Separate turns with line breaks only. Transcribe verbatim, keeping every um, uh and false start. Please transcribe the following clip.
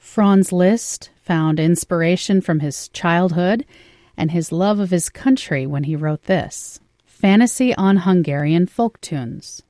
Franz Liszt found inspiration from his childhood and his love of his country when he wrote this: Fantasy on Hungarian Folk Tunes.